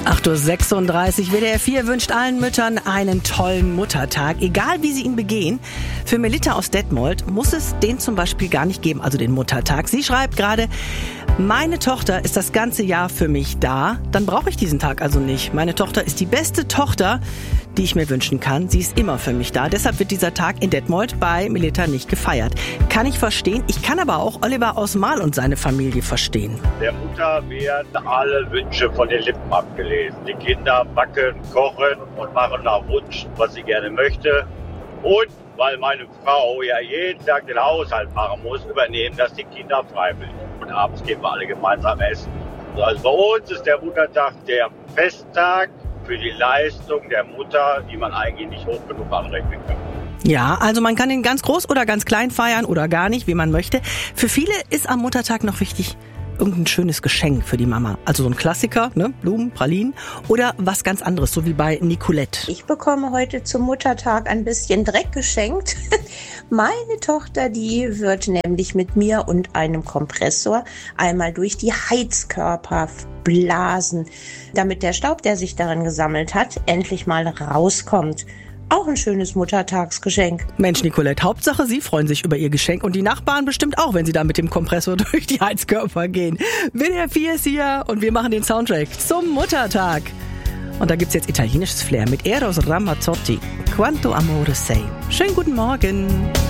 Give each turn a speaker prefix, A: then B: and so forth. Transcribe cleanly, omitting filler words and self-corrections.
A: 8:36 Uhr. WDR 4 wünscht allen Müttern einen tollen Muttertag, egal wie sie ihn begehen. Für Melitta aus Detmold muss es den zum Beispiel gar nicht geben, also den Muttertag. Sie schreibt gerade: Meine Tochter ist das ganze Jahr für mich da, dann brauche ich diesen Tag also nicht. Meine Tochter ist die beste Tochter, die ich mir wünschen kann. Sie ist immer für mich da. Deshalb wird dieser Tag in Detmold bei Melitta nicht gefeiert. Kann ich verstehen. Ich kann aber auch Oliver aus Mahl und seine Familie verstehen.
B: Der Mutter werden alle Wünsche von den Lippen abgelesen. Die Kinder backen, kochen und machen nach Wunsch, was sie gerne möchte. Und weil meine Frau ja jeden Tag den Haushalt machen muss, übernehmen das die Kinder freiwillig. Und abends gehen wir alle gemeinsam essen. Also bei uns ist der Muttertag der Festtag für die Leistung der Mutter, die man eigentlich nicht hoch genug anrechnen kann.
A: Ja, also man kann ihn ganz groß oder ganz klein feiern oder gar nicht, wie man möchte. Für viele ist am Muttertag noch wichtig irgendein schönes Geschenk für die Mama. Also so ein Klassiker, ne? Blumen, Pralinen oder was ganz anderes, so wie bei Nicolette.
C: Ich bekomme heute zum Muttertag ein bisschen Dreck geschenkt. Meine Tochter, die wird nämlich mit mir und einem Kompressor einmal durch die Heizkörper blasen, damit der Staub, der sich darin gesammelt hat, endlich mal rauskommt. Auch ein schönes Muttertagsgeschenk.
A: Mensch, Nicolette, Hauptsache Sie freuen sich über Ihr Geschenk und die Nachbarn bestimmt auch, wenn Sie da mit dem Kompressor durch die Heizkörper gehen. WDR 4 ist hier und wir machen den Soundtrack zum Muttertag. Und da gibt's jetzt italienisches Flair mit Eros Ramazzotti. Quanto amore sei. Schönen guten Morgen.